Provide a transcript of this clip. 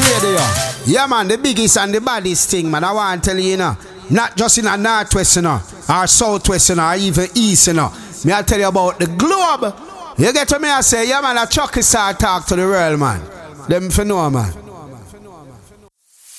Radio. Yeah, man, the biggest and the baddest thing, man. I want to tell you, you know, not just in a northwest, you know, or southwest, you know, or even east, you know. Me I tell you about the globe. You get to me, I say, yeah, man, a Chucky star talk to the world, man. Them for know, man.